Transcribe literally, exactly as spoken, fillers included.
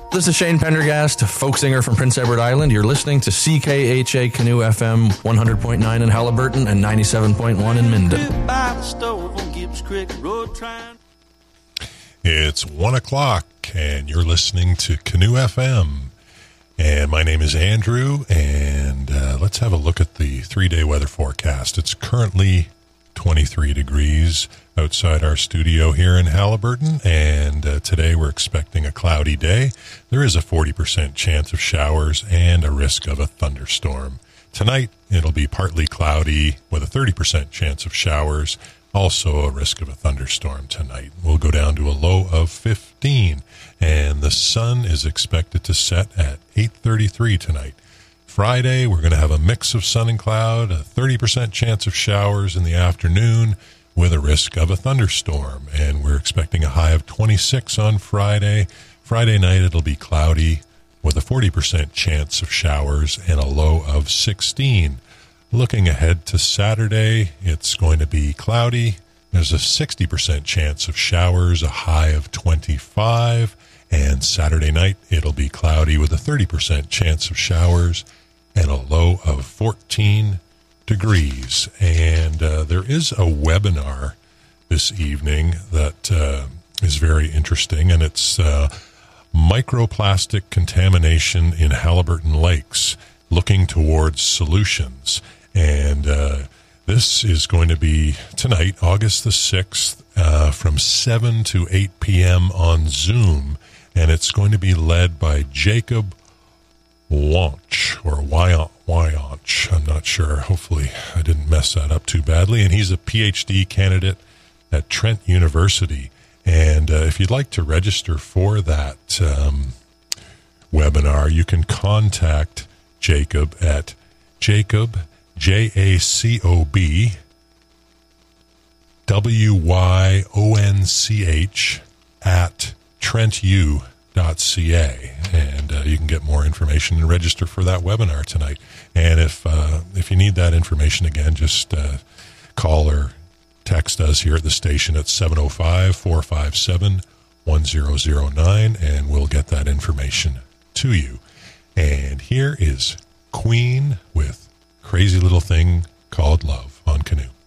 This is Shane Pendergast, folk singer from Prince Edward Island. You're listening to C K H A Canoe F M one hundred point nine in Halliburton and ninety-seven point one in Minden. It's one o'clock, and you're listening to Canoe F M. And my name is Andrew, and uh, let's have a look at the three-day weather forecast. It's currently twenty-three degrees outside our studio here in Halliburton, and uh, today we're expecting a cloudy day. There is a forty percent chance of showers and a risk of a thunderstorm. Tonight, it'll be partly cloudy with a thirty percent chance of showers, also a risk of a thunderstorm tonight. We'll go down to a low of fifteen, and the sun is expected to set at eight thirty-three tonight. Friday, we're going to have a mix of sun and cloud, a thirty percent chance of showers in the afternoon with a risk of a thunderstorm. And we're expecting a high of twenty-six on Friday. Friday night, it'll be cloudy with a forty percent chance of showers and a low of sixteen. Looking ahead to Saturday, it's going to be cloudy. There's a sixty percent chance of showers, a high of twenty-five. And Saturday night, it'll be cloudy with a thirty percent chance of showers and a low of fourteen degrees. And uh, there is a webinar this evening that uh, is very interesting, and it's uh, microplastic contamination in Halliburton lakes, looking towards solutions. And uh, this is going to be tonight, August the sixth, uh, from seven to eight p.m. on Zoom, and it's going to be led by Jacob Wyanch, or Wyanch, I'm not sure. Hopefully I didn't mess that up too badly. And he's a P H D candidate at Trent University. And uh, if you'd like to register for that um, webinar, you can contact Jacob at Jacob, J A C O B, W Y O N C H, at Trent U dot C A, and uh, you can get more information and register for that webinar tonight. And if uh, if you need that information, again, just uh, call or text us here at the station at seven oh five, four five seven, one oh oh nine, and we'll get that information to you. And here is Queen with Crazy Little Thing Called Love on Canoe.